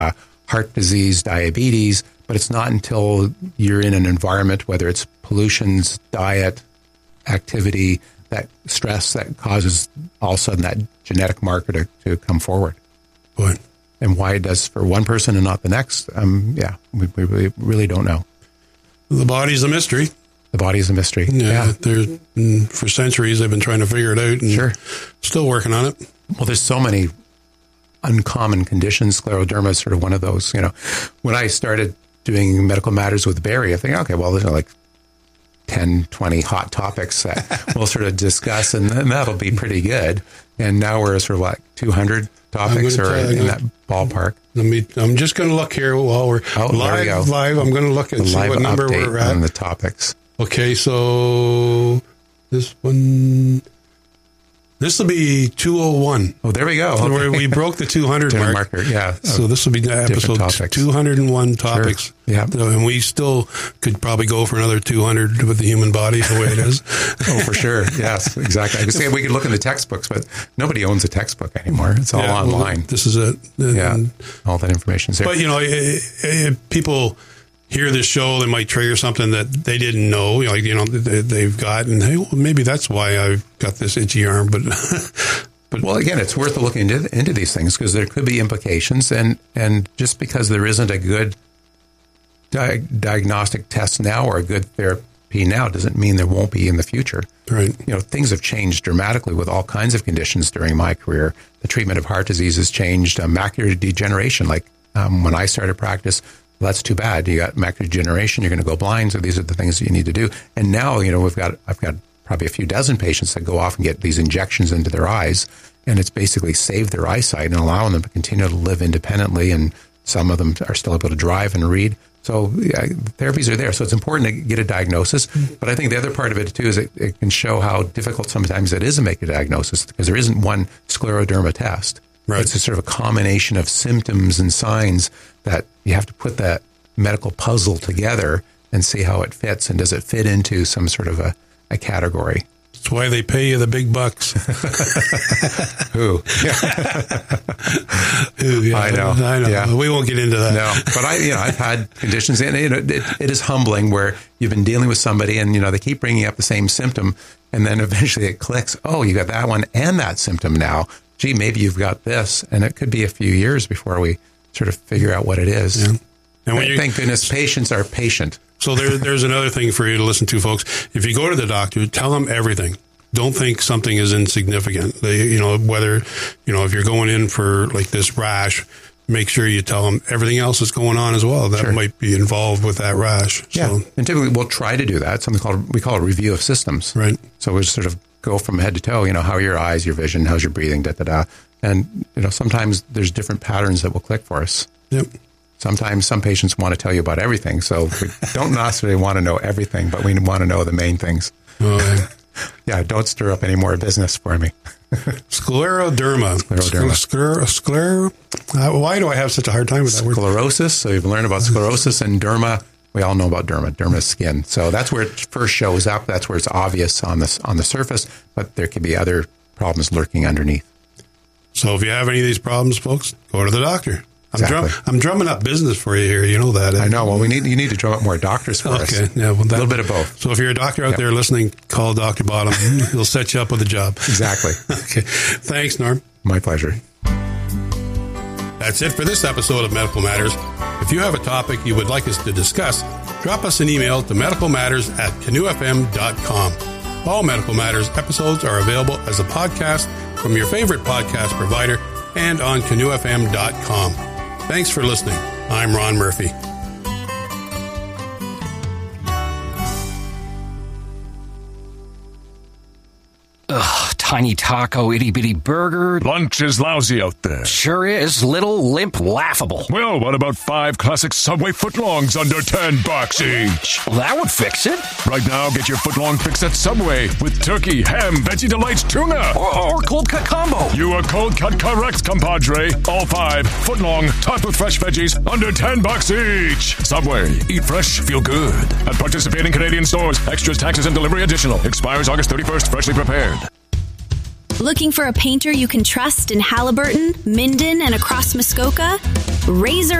heart disease, diabetes, but it's not until you're in an environment, whether it's pollutions, diet, activity, that stress that causes all of a sudden that genetic marker to come forward. Boy. And why it does for one person and not the next, we really don't know. The body's a mystery. The body is a mystery. Yeah. For centuries, they've been trying to figure it out. And still working on it. Well, there's so many uncommon conditions. Scleroderma is sort of one of those. When I started doing Medical Matters with Barry, I think, okay, well, there's like 10, 20 hot topics that we'll sort of discuss, and that'll be pretty good. And now we're sort of like 200 topics or in that ballpark. I'm just going to look here while we're live. I'm going to look and see what number we're at on the topics. Okay, so this will be 201. Oh, there we go. Okay. We broke the 200 marker. Yeah. So this will be episode 201 topics. Sure. Yeah. And we still could probably go for another 200 with the human body the way it is. Oh, for sure. Yes, exactly. I could say we could look in the textbooks, but nobody owns a textbook anymore. It's all online. Well, this is it. All that information is there. But, people hear this show, they might trigger something that they didn't know, they've got, and hey, well, maybe that's why I've got this itchy arm. But well, again, it's worth looking into these things because there could be implications, and just because there isn't a good diagnostic test now or a good therapy now doesn't mean there won't be in the future. Right. Things have changed dramatically with all kinds of conditions during my career. The treatment of heart disease has changed. Macular degeneration, like when I started practice. Well, that's too bad. You got macular degeneration. You're going to go blind. So these are the things that you need to do. And now, I've got probably a few dozen patients that go off and get these injections into their eyes, and it's basically saved their eyesight and allowing them to continue to live independently. And some of them are still able to drive and read. So therapies are there. So it's important to get a diagnosis. But I think the other part of it too is it can show how difficult sometimes it is to make a diagnosis because there isn't one scleroderma test. Right. It's a sort of a combination of symptoms and signs that you have to put that medical puzzle together and see how it fits. And does it fit into some sort of a category? That's why they pay you the big bucks. Who? Who? Yeah, I know. Yeah. We won't get into that. No, but I've had conditions, and it is humbling where you've been dealing with somebody, and they keep bringing up the same symptom, and then eventually it clicks. Oh, you got that one and that symptom now. Gee, maybe you've got this, and it could be a few years before we sort of figure out what it is. Yeah. And thank goodness patients are patient. So there's another thing for you to listen to, folks. If you go to the doctor, tell them everything. Don't think something is insignificant. Whether, if you're going in for like this rash, make sure you tell them everything else that's going on as well that might be involved with that rash. Yeah. So, and typically we'll try to do that. Something we call a review of systems. Right. So we sort of go from head to toe, how are your eyes, your vision, how's your breathing, da-da-da. And, sometimes there's different patterns that will click for us. Yep. Sometimes some patients want to tell you about everything. So we don't necessarily want to know everything, but we want to know the main things. Yeah, don't stir up any more business for me. Scleroderma. Why do I have such a hard time with that word? Sclerosis. So you've learned about sclerosis and derma. We all know about derma. Derma is skin. So that's where it first shows up. That's where it's obvious on the surface, but there could be other problems lurking underneath. So if you have any of these problems, folks, go to the doctor. Exactly. I'm drumming up business for you here. You know that. I know. Well, you need to drum up more doctors for us. Okay. Yeah. Well, a little bit of both. So if you're a doctor out there listening, call Dr. Bottom. He'll set you up with a job. Exactly. Okay. Thanks, Norm. My pleasure. That's it for this episode of Medical Matters. If you have a topic you would like us to discuss, drop us an email to medicalmatters@canoefm.com. All Medical Matters episodes are available as a podcast from your favorite podcast provider and on canoefm.com. Thanks for listening. I'm Ron Murphy. Ugh, tiny taco, itty-bitty burger. Lunch is lousy out there. Sure is. Little, limp, laughable. Well, what about 5 classic Subway footlongs under $10 each? Well, that would fix it. Right now, get your footlong fix at Subway with turkey, ham, Veggie Delights, tuna. Or cold cut combo. You are cold cut correct, compadre. All 5 footlong, topped with fresh veggies, under $10 each. Subway. Eat fresh, feel good. At participating Canadian stores. Extras, taxes, and delivery additional. Expires August 31st. Freshly prepared. Looking for a painter you can trust in Halliburton, Minden, and across Muskoka? Razor